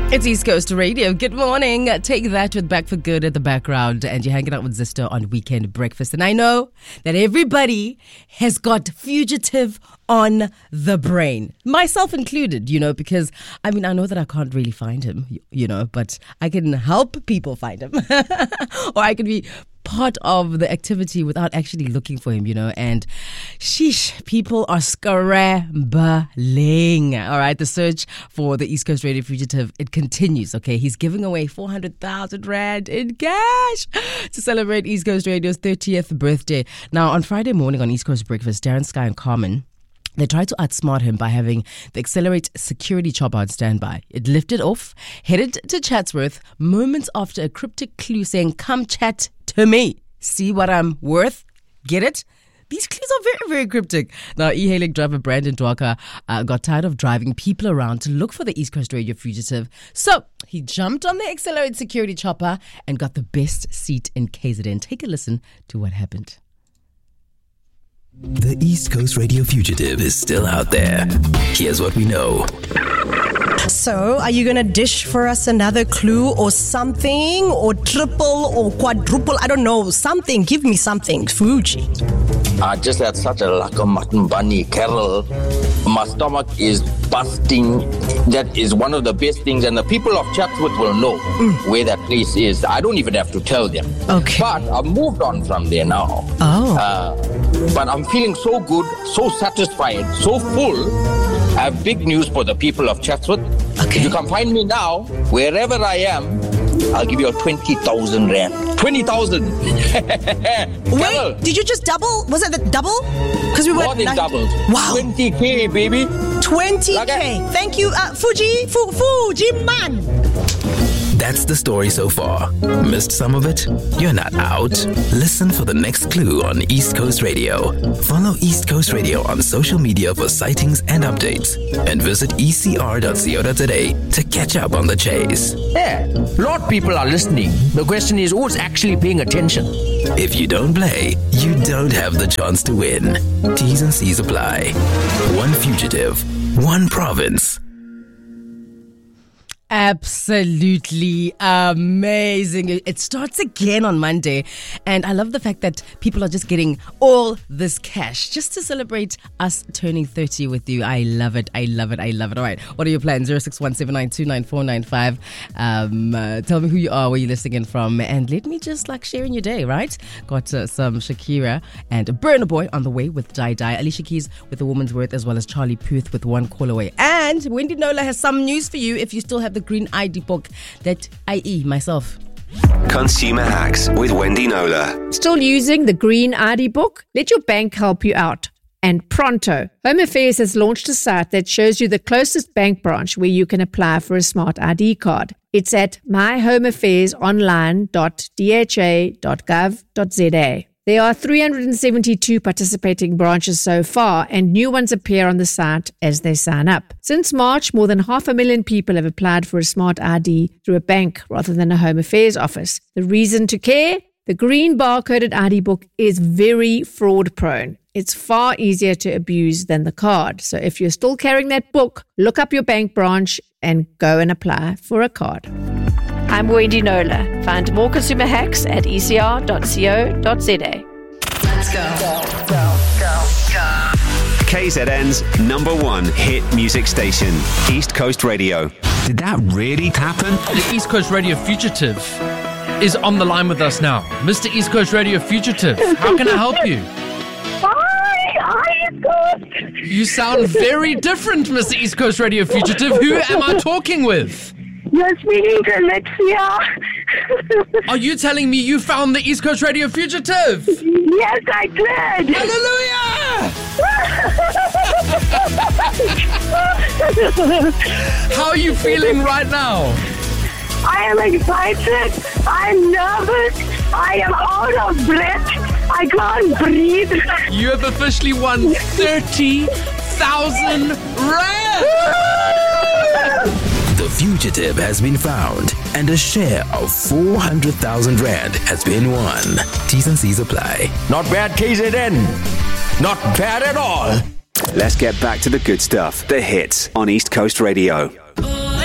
It's East Coast Radio. Good morning. Take that with Back for Good at the background, and you're hanging out with Zisto on Weekend Breakfast. And I know that everybody has got Fugitive on the brain, myself included, because I know that I can't really find him, but I can help people find him or I can be part of the activity without actually looking for him, and sheesh, people are scrambling. All right, the search for the East Coast Radio Fugitive, it continues. Okay, he's giving away 400,000 Rand in cash to celebrate East Coast Radio's 30th birthday. Now, on Friday morning on East Coast Breakfast, Darren, Sky and Carmen, they tried to outsmart him by having the Accelerate security chopper on standby. It lifted off, headed to Chatsworth, moments after a cryptic clue saying, "Come chat to me. See what I'm worth?" Get it? These clues are very, very cryptic. Now, e-hailing driver Brandon Dwaka got tired of driving people around to look for the East Coast Radio Fugitive. So he jumped on the Accelerate security chopper and got the best seat in KZN. Take a listen to what happened. The East Coast Radio Fugitive is still out there. Here's what we know. So, are you going to dish for us another clue or something? Or triple or quadruple? I don't know. Something. Give me something. Fuji. I just had such a lack of mutton bunny, Carol. My stomach is busting. That is one of the best things. And the people of Chatsworth will know where that place is. I don't even have to tell them. Okay. But I've moved on from there now. Oh. But I'm feeling so good, so satisfied, so full. I have big news for the people of Chatsworth. Okay. If you can find me now, wherever I am, I'll give you a 20,000 Rand. 20,000. Wait, did you just double? Was it the double? Because we were more than doubled. Wow. 20K, baby. 20K. Thank you, Fuji man. That's the story so far. Missed some of it? You're not out. Listen for the next clue on East Coast Radio. Follow East Coast Radio on social media for sightings and updates. And visit ecr.co.za to catch up on the chase. Yeah, a lot of people are listening. The question is, who's actually paying attention? If you don't play, you don't have the chance to win. T's and C's apply. One fugitive, one province. Absolutely amazing. It starts again on Monday, and I love the fact that people are just getting all this cash just to celebrate us turning 30 with you. I love it. I love it. I love it. All right, what are your plans? 0617929495. Tell me who you are, where you're listening in from, and let me just share in your day, right? Got some Shakira and Burna Boy on the way with Die Die, Alicia Keys with A Woman's Worth, as well as Charlie Puth with One Call Away. And Wendy Nola has some news for you if you still have the green ID book that I.e. myself. Consumer Hacks with Wendy Nola. Still using the green ID book? Let your bank help you out. And pronto. Home Affairs has launched a site that shows you the closest bank branch where you can apply for a smart ID card. It's at myhomeaffairsonline.dha.gov.za. There are 372 participating branches so far, and new ones appear on the site as they sign up. Since March, more than 500,000 people have applied for a smart ID through a bank rather than a Home Affairs office. The reason to care? The green barcoded ID book is very fraud prone. It's far easier to abuse than the card. So if you're still carrying that book, look up your bank branch and go and apply for a card. I'm Wendy Nola. Find more consumer hacks at ecr.co.za. Let's go. KZN's #1 hit music station, East Coast Radio. Did that really happen? The East Coast Radio Fugitive is on the line with us now. Mr. East Coast Radio Fugitive, how can I help you? Hi, East Coast. You sound very different, Mr. East Coast Radio Fugitive. Who am I talking with? You're speaking to Alexia. Are you telling me you found the East Coast Radio Fugitive? Yes, I did. Hallelujah! How are you feeling right now? I am excited. I'm nervous. I am out of breath. I can't breathe. You have officially won 30,000 Rand! The fugitive has been found, and a share of 400,000 Rand has been won. T's and C's apply. Not bad, KZN. Not bad at all. Let's get back to the good stuff. The hits on East Coast Radio.